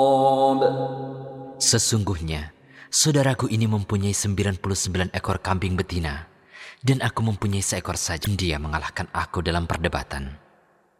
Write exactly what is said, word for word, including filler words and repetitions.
Sesungguhnya, saudaraku ini mempunyai sembilan puluh sembilan ekor kambing betina, dan aku mempunyai seekor saja. Dia mengalahkan aku dalam perdebatan.